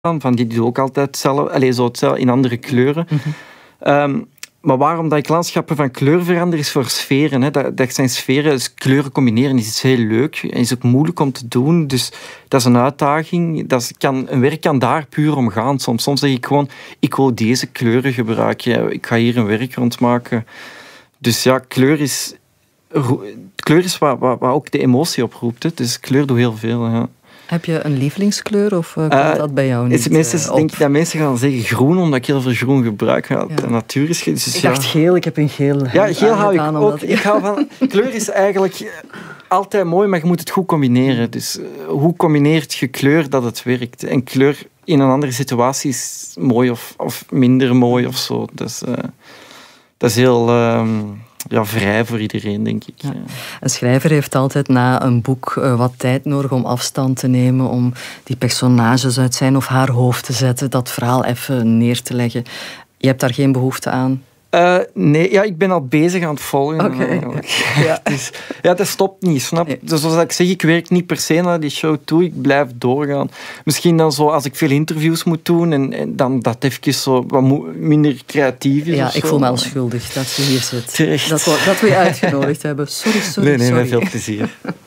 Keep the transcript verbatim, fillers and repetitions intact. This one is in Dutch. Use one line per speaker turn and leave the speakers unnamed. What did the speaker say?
van die doet ook altijd hetzelfde, allez, zo hetzelfde in andere kleuren. Mm-hmm. Um, maar waarom dat ik landschappen van kleur verander, is voor sferen. Hè. Dat, dat zijn sferen, dus kleuren combineren is iets heel leuk en is ook moeilijk om te doen. Dus dat is een uitdaging. Dat is, kan, een werk kan daar puur om gaan. Soms, soms zeg ik gewoon, ik wil deze kleuren gebruiken. Ik ga hier een werk rondmaken. Dus ja, kleur is, kleur is wat, wat, wat ook de emotie oproept. Hè. Dus kleur doet heel veel. Ja.
Heb je een lievelingskleur of uh, komt uh, dat bij jou niet?
Meestal
uh,
denk ik dat mensen gaan zeggen groen, omdat ik heel veel groen gebruik. Ja,
ja.
De natuur is... Dus
ik
ja.
dacht geel, ik heb een geel.
Ja, geel hou ik ook.
Dat...
Ik hou van... Kleur is eigenlijk altijd mooi, maar je moet het goed combineren. Dus uh, hoe combineert je kleur dat het werkt? En kleur in een andere situatie is mooi of, of minder mooi of zo. Dus, uh, dat is heel... Uh, Ja, vrij voor iedereen, denk ik. Ja.
Een schrijver heeft altijd na een boek uh, wat tijd nodig om afstand te nemen, om die personages uit zijn of haar hoofd te zetten, dat verhaal even neer te leggen. Je hebt daar geen behoefte aan?
Uh, nee, ja, ik ben al bezig aan het volgen.
Okay.
Ja. Dus, ja, dat stopt niet, snap je? Dus zoals ik zeg, ik werk niet per se naar die show toe, ik blijf doorgaan. Misschien dan zo, als ik veel interviews moet doen, en, en dan dat even zo wat mo- minder creatief is.
Ja, ik
zo.
voel me al schuldig dat je hier zit.
Terecht.
Dat we, dat we je uitgenodigd hebben. Sorry, sorry,
Nee, nee,
sorry.
met veel plezier.